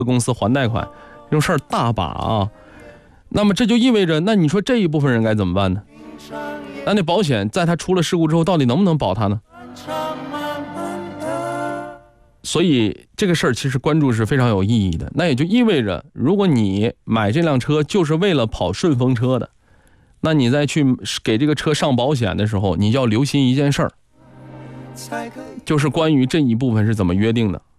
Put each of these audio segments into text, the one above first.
公司还贷款，这种事儿大把啊。那么这就意味着，那你说这一部分人该怎么办呢？那保险在他出了事故之后，到底能不能保他呢？所以这个事儿其实关注是非常有意义的。那也就意味着，如果你买这辆车就是为了跑顺风车的，那你再去给这个车上保险的时候，你就要留心一件事儿，就是关于这一部分是怎么约定的。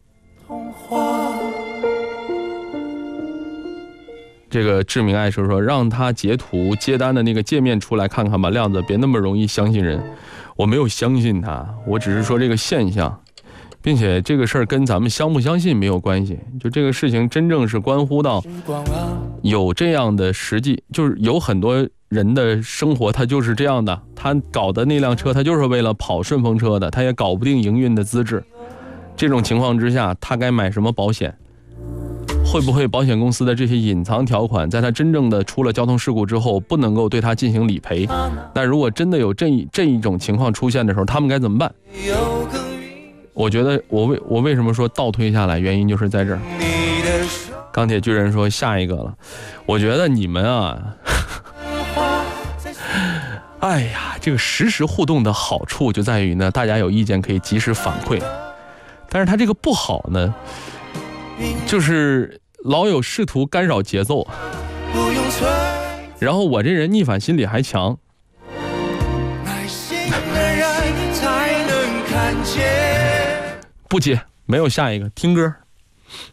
这个志明爱说让他截图接单的那个界面出来看看吧，亮子别那么容易相信人。我没有相信他，我只是说这个现象，并且这个事儿跟咱们相不相信没有关系，就这个事情真正是关乎到有这样的实际，就是有很多人的生活他就是这样的，他搞的那辆车他就是为了跑顺风车的，他也搞不定营运的资质，这种情况之下他该买什么保险，会不会保险公司的这些隐藏条款在他真正的出了交通事故之后不能够对他进行理赔，那如果真的有这一种情况出现的时候，他们该怎么办？我觉得我为什么说倒推下来，原因就是在这儿。钢铁巨人说下一个了，我觉得你们啊哎呀，这个实时互动的好处就在于呢，大家有意见可以及时反馈，但是他这个不好呢，就是老有试图干扰节奏，然后我这人逆反心理还强。不接，没有下一个，听歌。